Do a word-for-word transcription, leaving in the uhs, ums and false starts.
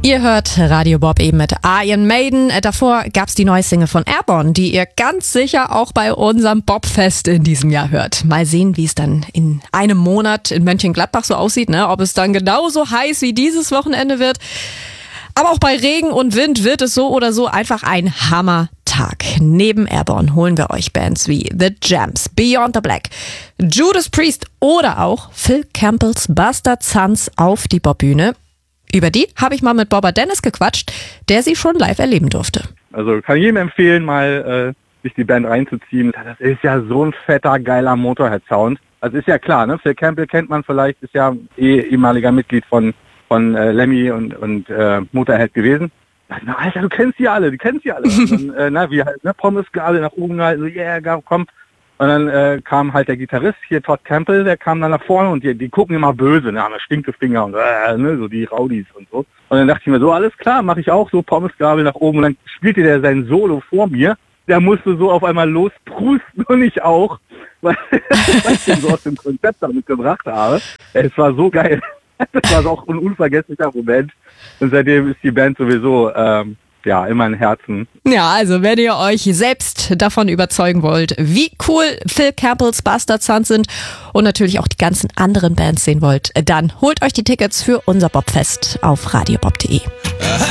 Ihr hört Radio Bob eben mit Iron Maiden. Davor gab's die neue Single von Airborne, die ihr ganz sicher auch bei unserem Bobfest in diesem Jahr hört. Mal sehen, wie es dann in einem Monat in Mönchengladbach so aussieht, ne? Ob es dann genauso heiß wie dieses Wochenende wird. Aber auch bei Regen und Wind wird es so oder so einfach ein Hammertag. Neben Airborne holen wir euch Bands wie The Jams, Beyond the Black, Judas Priest oder auch Phil Campbells Bastard Sons auf die Bobbühne. Über die habe ich mal mit Bobber Dennis gequatscht, der sie schon live erleben durfte. Also kann jedem empfehlen, mal äh, sich die Band reinzuziehen. Das ist ja so ein fetter, geiler Motorhead-Sound. Also ist ja klar, ne? Phil Campbell kennt man vielleicht, ist ja eh ehemaliger Mitglied von von äh, Lemmy und und äh, Motorhead gewesen. Na, Alter, du kennst die alle, du kennst die alle. Und dann, äh, na, wie halt, ne, Pommesgabel nach oben gehalten, so, yeah, komm. Und dann äh, kam halt der Gitarrist, hier Todd Campbell, der kam dann nach vorne und die, die gucken immer böse, ne, haben Stinkefinger und äh, ne, so die Rowdies und so. Und dann dachte ich mir so, alles klar, mache ich auch so, Pommesgabel nach oben und dann spielte der sein Solo vor mir. Der musste so auf einmal losprusten und ich auch, weil, weil ich den so aus dem Konzept damit gebracht habe. Es war so geil. Das war auch ein unvergesslicher Moment. Und seitdem ist die Band sowieso ähm, ja immer in Herzen. Ja, also wenn ihr euch selbst davon überzeugen wollt, wie cool Phil Campbells Bastard Sons sind und natürlich auch die ganzen anderen Bands sehen wollt, dann holt euch die Tickets für unser Bobfest auf radiobob punkt de.